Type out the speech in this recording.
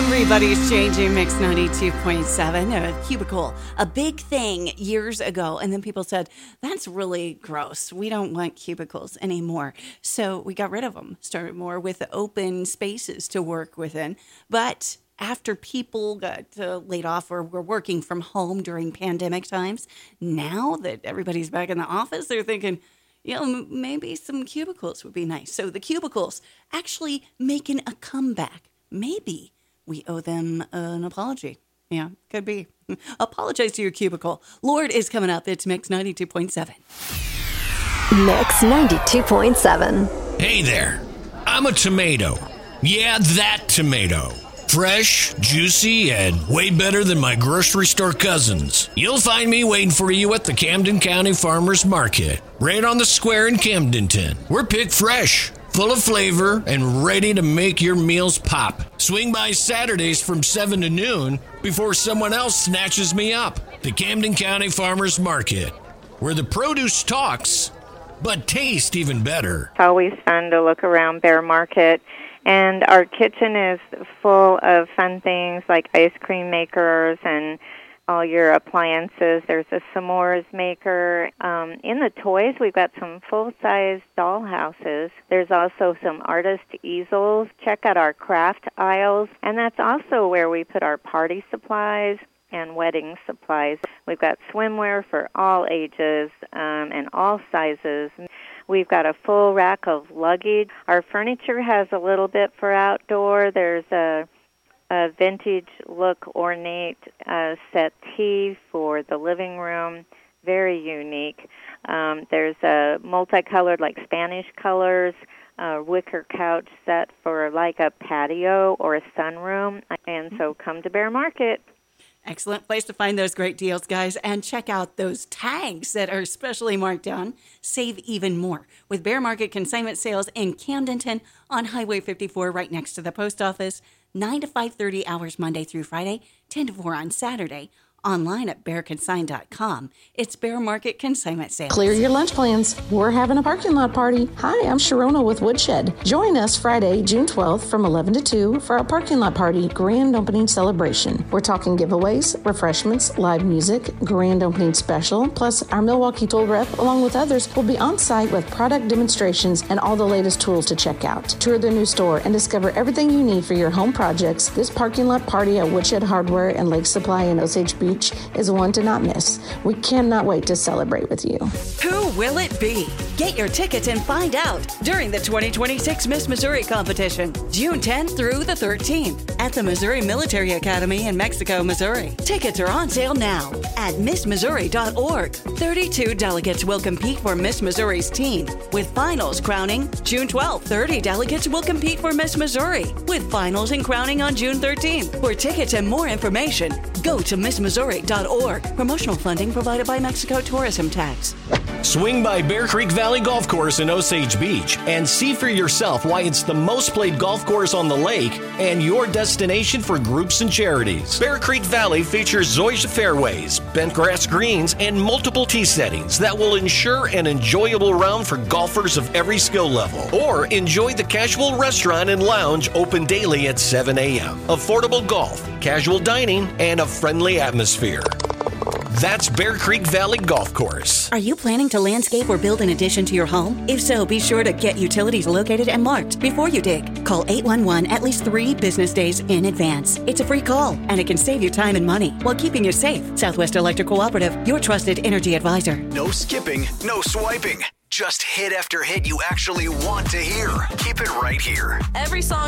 Everybody's changing. Mix 92.7. A cubicle, a big thing years ago. And then people said, that's really gross. We don't want cubicles anymore. So we got rid of them. Started more with open spaces to work within. But after people got laid off or were working from home during pandemic times, now that everybody's back in the office, they're thinking, maybe some cubicles would be nice. So the cubicles actually making a comeback. Maybe we owe them an apology. Yeah, could be. Apologize to your cubicle. Lord is coming up. It's Mix 92.7. Mix 92.7. Hey there. I'm a tomato. Yeah, that tomato. Fresh, juicy, and way better than my grocery store cousins. You'll find me waiting for you at the Camden County Farmers Market, right on the square in Camdenton. We're picked fresh, full of flavor, and ready to make your meals pop. Swing by Saturdays from 7 to noon before someone else snatches me up. The Camden County Farmers Market, where the produce talks, but tastes even better. It's always fun to look around Bear Market. And our kitchen is full of fun things like ice cream makers and all your appliances. There's a s'mores maker. In the toys, we've got some full-size doll houses. There's also some artist easels. Check out our craft aisles. And that's also where we put our party supplies and wedding supplies. We've got swimwear for all ages and all sizes. We've got a full rack of luggage. Our furniture has a little bit for outdoor. There's a vintage look ornate settee for the living room, very unique. There's a multicolored, like Spanish colors, wicker couch set for like a patio or a sunroom. And so come to Bear Market. Excellent place to find those great deals, guys. And check out those tags that are specially marked down. Save even more with Bear Market consignment sales in Camdenton on Highway 54 right next to the post office. 9 to 5:30 hours Monday through Friday, 10 to 4 on Saturday. Online at bearconsign.com. It's Bear Market consignment sales. Clear your lunch plans. We're having a parking lot party. Hi, I'm Sharona with Woodshed. Join us Friday, June 12th from 11 to 2 for our parking lot party grand opening celebration. We're talking giveaways, refreshments, live music, grand opening special, plus our Milwaukee tool rep, along with others, will be on site with product demonstrations and all the latest tools to check out. Tour the new store and discover everything you need for your home projects. This parking lot party at Woodshed Hardware and Lake Supply in Osage Beach is one to not miss. We cannot wait to celebrate with you. Who will it be? Get your tickets and find out during the 2026 Miss Missouri competition, June 10th through the 13th at the Missouri Military Academy in Mexico, Missouri. Tickets are on sale now at MissMissouri.org. 32 delegates will compete for Miss Missouri's team, with finals crowning June 12th. 30 delegates will compete for Miss Missouri, with finals and crowning on June 13th. For tickets and more information, go to MissMissouri.org. Promotional funding provided by Mexico Tourism Tax. Swing by Bear Creek Valley Golf Course in Osage Beach and see for yourself why it's the most played golf course on the lake and your destination for groups and charities. Bear Creek Valley features Zoysia fairways, bent grass greens, and multiple tee settings that will ensure an enjoyable round for golfers of every skill level. Or enjoy the casual restaurant and lounge open daily at 7 a.m. Affordable golf, casual dining, and a friendly atmosphere. That's Bear Creek Valley Golf Course. Are you planning to landscape or build an addition to your home? If so, be sure to get utilities located and marked before you dig. Call 811 at least 3 business days in advance. It's a free call, and it can save you time and money while keeping you safe. Southwest Electric Cooperative, your trusted energy advisor. No skipping, no swiping. Just hit after hit you actually want to hear. Keep it right here. Every song